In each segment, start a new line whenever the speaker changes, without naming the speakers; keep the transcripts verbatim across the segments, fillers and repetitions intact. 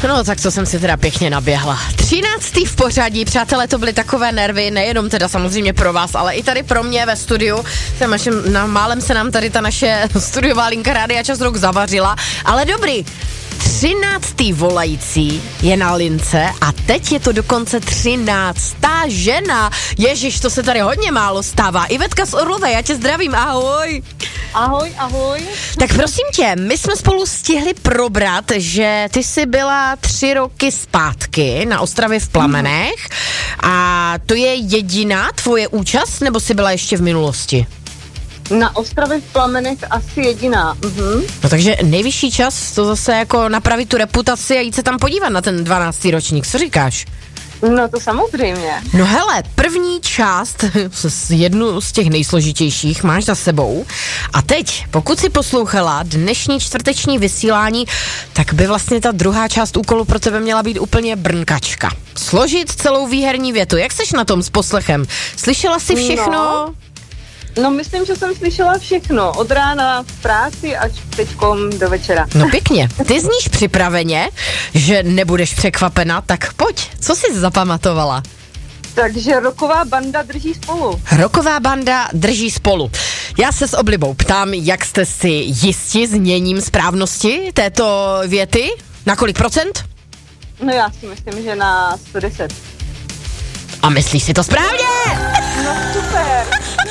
No tak to jsem si teda pěkně naběhla. Třináctý v pořadí, přátelé, to byly takové nervy, nejenom teda samozřejmě pro vás, ale i tady pro mě ve studiu. Našem, na, málem se nám tady ta naše studiová linka Rádia Čas rok zavařila, ale dobrý. Třináctý volající je na lince a teď je to dokonce třináctá žena. Ježiš, to se tady hodně málo stává. Ivetka z Orlové, já tě zdravím, ahoj.
Ahoj, ahoj.
Tak prosím tě, my jsme spolu stihli probrat, že ty jsi byla tři roky zpátky na Ostravě v Plamenech a to je jediná tvoje účast, nebo jsi byla ještě v minulosti?
Na Ostravě v Plamenech asi jediná. Mhm.
No takže nejvyšší čas to zase jako napravit tu reputaci a jít se tam podívat na ten dvanáctý ročník, co říkáš?
No to samozřejmě.
No hele, první část, jednu z těch nejsložitějších máš za sebou a teď, pokud si poslouchala dnešní čtvrteční vysílání, tak by vlastně ta druhá část úkolu pro tebe měla být úplně brnkačka. Složit celou výherní větu. Jak seš na tom s poslechem? Slyšela jsi všechno?
No. No myslím, že jsem slyšela všechno, od rána v práci až teďkom do večera.
No pěkně, ty zníš připraveně, že nebudeš překvapena, tak pojď, co jsi zapamatovala?
Takže roková banda drží spolu.
Roková banda drží spolu. Já se s oblibou ptám, jak jste si jisti zněním správnosti této věty? Na kolik procent?
No já si myslím, že na sto deset.
A myslíš si to správně?
No super.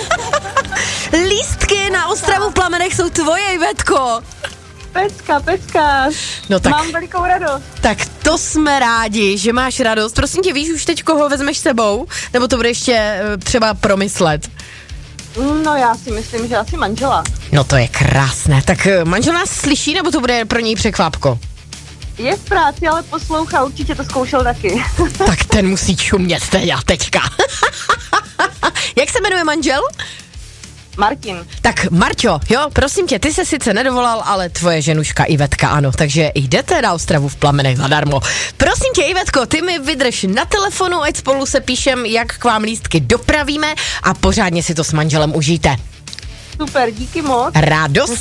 Lístky na Ostravu v Plamenech jsou tvoje, Ivetko.
Pecka, pecka.
No tak,
mám velikou radost.
Tak to jsme rádi, že máš radost. Prosím tě, víš už teď, koho vezmeš sebou? Nebo to bude ještě uh, třeba promyslet?
No já si myslím, že asi manžela.
No to je krásné. Tak uh, manžel nás slyší, nebo to bude pro něj překvapko?
Je v práci, ale poslouchá, určitě to zkoušel taky.
Tak ten musí čumět teda teďka. Jak se jmenuje manžel?
Martin.
Tak Marťo, jo, prosím tě, ty se sice nedovolal, ale tvoje ženuška Ivetka ano, takže jdete na Ostravu v Plamenech zadarmo. Prosím tě, Ivetko, ty mi vydrž na telefonu, ať spolu se píšem, jak k vám lístky dopravíme a pořádně si to s manželem užijte.
Super, díky moc.
Radost